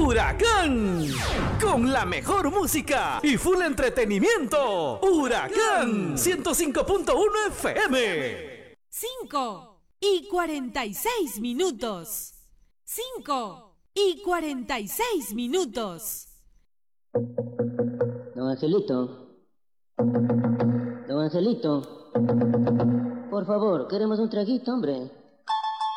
Huracán. Con la mejor música y full entretenimiento. Huracán 105.1 FM. 5:46. 5:46. Don Angelito. Don Angelito. Por favor, queremos un traguito, hombre.